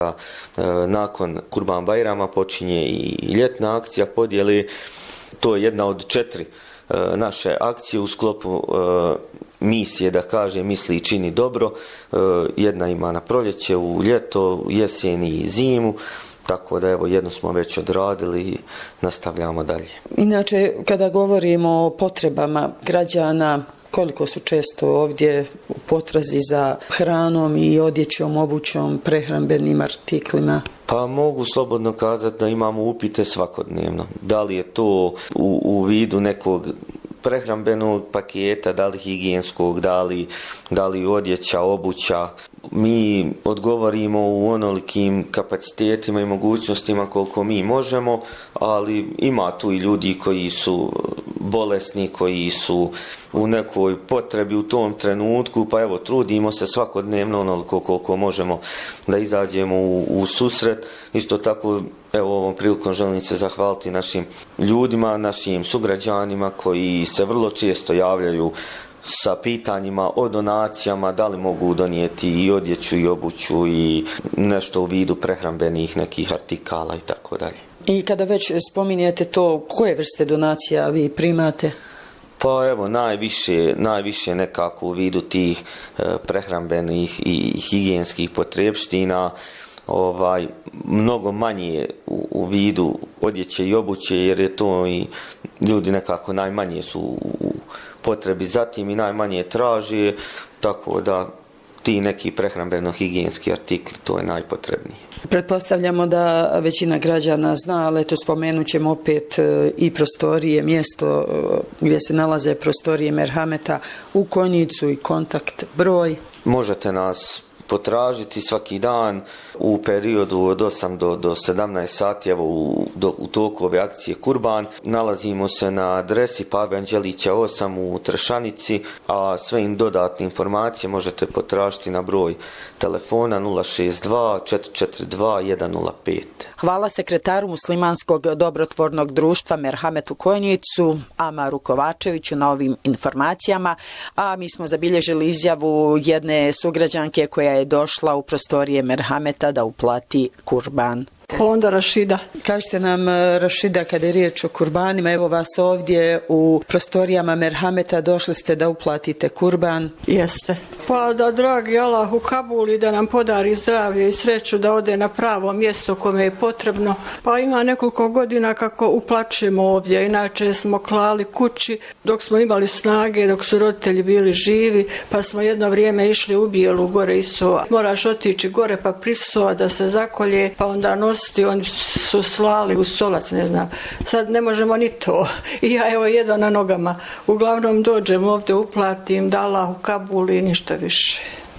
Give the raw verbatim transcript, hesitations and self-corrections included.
Nakon Kurban Bajrama počinje i ljetna akcija podjele. To je jedna od četiri naše akcije u sklopu misije, da kaže, misli i čini dobro. Jedna ima na proljeće, u ljeto, jesen i zimu. Tako da evo, jedno smo već odradili i nastavljamo dalje. Inače, kada govorimo o potrebama građana, koliko su često ovdje u potrazi za hranom i odjećom, obućom, prehrambenim artiklima? Pa mogu slobodno kazati da imamo upite svakodnevno. Da li je to u, u vidu nekog prehrambenog paketa, da li higijenskog, da li, da li odjeća, obuća. Mi odgovorimo u onolikim kapacitetima i mogućnostima koliko mi možemo, ali ima tu i ljudi koji su bolesni, koji su u nekoj potrebi u tom trenutku, pa evo, trudimo se svakodnevno onoliko koliko možemo da izađemo u, u susret. Isto tako, evo, ovom prilikom želim se zahvaliti našim ljudima, našim sugrađanima koji se vrlo često javljaju sa pitanjima o donacijama, da li mogu donijeti i odjeću i obuću i nešto u vidu prehrambenih nekih artikala i tako dalje. I kada već spominjete to, koje vrste donacija vi primate? Pa evo, najviše, najviše nekako u vidu tih e, prehrambenih i higijenskih potrebština, ovaj, mnogo manje u, u vidu odjeće i obuće, jer je to i ljudi nekako najmanje su u potrebi zatim i najmanje traže, tako da ti neki prehrambeno-higijenski artikli, to je najpotrebniji. Pretpostavljamo da većina građana zna, ali eto, spomenut ćemo opet i prostorije, mjesto gdje se nalaze prostorije Merhameta u Konjicu i kontakt broj. Možete nas potražiti svaki dan u periodu od osam do sedamnaest sati, evo u, do, u toku ove akcije Kurban. Nalazimo se na adresi Pave Anđelića osam u Tršanici, a sve im dodatne informacije možete potražiti na broj telefona nula šest dva četiri četiri dva jedan nula pet. Hvala sekretaru Muslimanskog dobrotvornog društva Merhamet u Konjicu, Amaru Kovačeviću, na ovim informacijama, a mi smo zabilježili izjavu jedne sugrađanke koja je došla u prostorije Merhameta da uplati kurban. Onda Rašida. Kažite nam, Rašida, kada je riječ o kurbanima, evo vas ovdje u prostorijama Merhameta, došli ste da uplatite kurban. Jeste. Pa da dragi Allah u Kabuli da nam podari zdravlje i sreću da ode na pravo mjesto kome je potrebno. Pa ima nekoliko godina kako uplaćujemo ovdje, inače smo klali kući dok smo imali snage, dok su roditelji bili živi, pa smo jedno vrijeme išli u Bijelu gore isto. Moraš otići gore pa prisova da se zakolje, pa onda nos oni su slali u stolac, ne znam. Sad ne možemo ni to. I ja evo jedva na nogama. Uglavnom dođem ovdje, uplatim, da Allah u Kabuli i ništa više.